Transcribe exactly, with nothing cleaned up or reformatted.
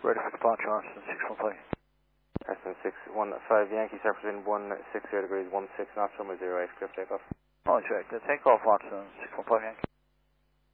Ready for departure, Austin six one five. Austin six one five, Yankee surface wind one six zero degrees, one six knots, runway zero eight, clear for takeoff. Oh, that's right. The takeoff, Austin six one five, Yankee.